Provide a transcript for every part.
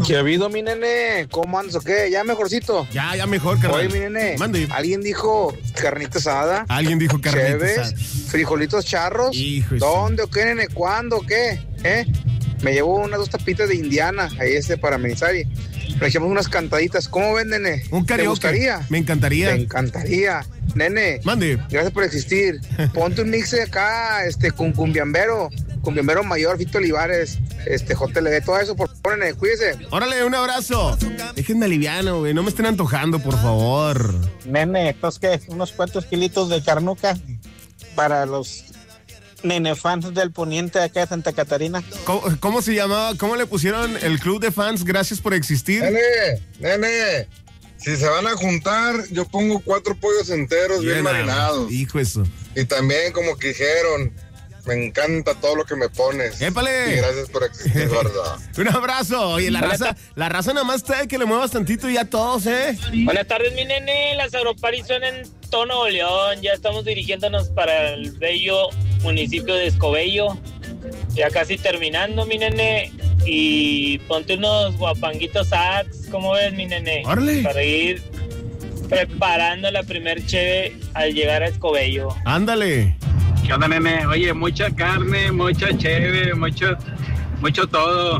¿Qué ha habido, mi nene? ¿Cómo andas o qué? ¿Ya mejorcito? Ya mejor, carnal. Oye, mi nene, mande. ¿alguien dijo carnita asada? Alguien dijo carnita ¿Cheves? asada. ¿Frijolitos charros? Hijo de ¿Dónde o qué, nene? ¿Cuándo o qué? Me llevo unas 2 tapitas de Indiana, ahí para amenizar. Le echamos unas cantaditas. ¿Cómo ven, nene? Un karaoke. ¿Te gustaría? Me encantaría. Te encantaría. Nene, mande. Gracias por existir. Ponte un mix de acá, con cumbiambero mayor, Fito Olivares, JLB, todo eso, por favor, nene, cuídese. Órale, un abrazo. Déjenme aliviano, güey, no me estén antojando, por favor. Nene, ¿entonces qué? Unos cuantos kilitos de carnuca para los nene fans del poniente de acá de Santa Catarina. ¿Cómo se llamaba? ¿Cómo le pusieron el club de fans? Gracias por existir. Nene, si se van a juntar, yo pongo 4 pollos enteros bien marinados. Hijo eso. Y también, como que dijeron, me encanta todo lo que me pones. ¡Épale! Y gracias por existir, ¿verdad? Un abrazo. Oye, la raza nada más está de que le muevas tantito y ya todos, ¿eh? Buenas tardes, mi nene. Las Agroparis son en Tono, León. Ya estamos dirigiéndonos para el bello municipio de Escobedo. Ya casi terminando, mi nene. Y ponte unos guapanguitos sax. ¿Cómo ves, mi nene? ¡Órale! Para ir preparando la primer cheve al llegar a Escobedo. ¡Ándale! ¿Qué onda, nene? Oye, mucha carne, mucha cheve, mucho todo.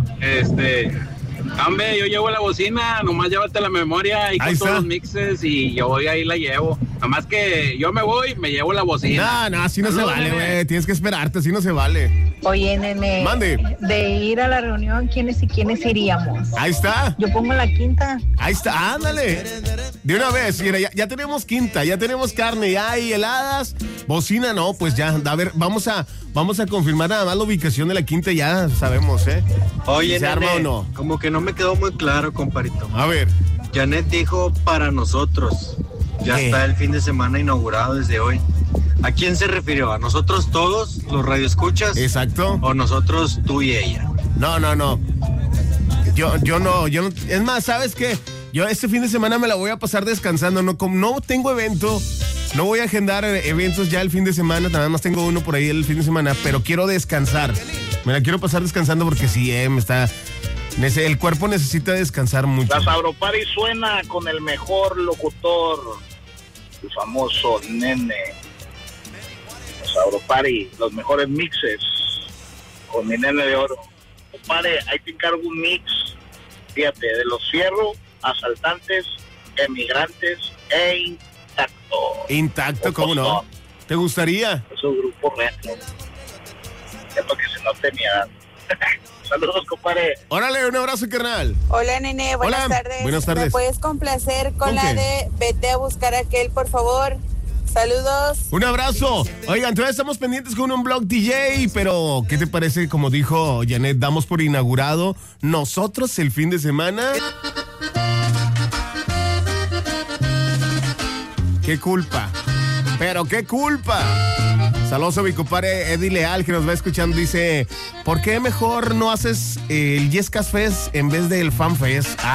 Hombre, yo llevo la bocina, nomás llévate la memoria y con todos los mixes y yo voy ahí la llevo. Nomás que yo me voy, me llevo la bocina. No, así no se vale, güey. Tienes que esperarte, así no se vale. Oye, nene. Mande. De ir a la reunión, ¿quiénes iríamos? Ahí está. Yo pongo la quinta. Ahí está, ándale. De una vez, mira, ya tenemos quinta, ya tenemos carne, ya hay heladas. Bocina no, pues ya, a ver, vamos a confirmar nada más la ubicación de la quinta, ya sabemos, ¿eh? Oye, ¿se arma o no? Como que no me quedó muy claro, comparito. A ver. Janet dijo para nosotros. Ya está el fin de semana inaugurado desde hoy. ¿A quién se refirió? ¿A nosotros todos, los radioescuchas? Exacto. ¿O nosotros, tú y ella? No. Yo no. Es más, ¿sabes qué? Yo este fin de semana me la voy a pasar descansando. No, como no tengo evento, no voy a agendar eventos ya el fin de semana. Nada más tengo uno por ahí el fin de semana, pero quiero descansar. Me la quiero pasar descansando porque sí, el cuerpo necesita descansar mucho. La Sauropari suena con el mejor locutor, el famoso Nene. La Sauropari, los mejores mixes con mi Nene de Oro. Compadre, ahí te encargo un mix, fíjate, de Los Fierros, Asaltantes, Emigrantes e Intacto. Intacto, ¿cómo no? ¿Te gustaría? Es un grupo retro. Es lo que se note mi edad. Saludos, compadre. Órale, un abrazo, carnal. Hola, nene, buenas tardes. Buenas tardes. ¿Me puedes complacer con la de Vete a buscar a aquel, por favor? Saludos. Un abrazo. Oigan, todavía estamos pendientes con un blog DJ, pero ¿qué te parece? Como dijo Janet, damos por inaugurado nosotros el fin de semana. ¿Qué culpa? Pero qué culpa. Saludos a mi compadre Eddie Leal, que nos va escuchando. Dice, ¿por qué mejor no haces el Yescas Fest en vez del Fan Fest?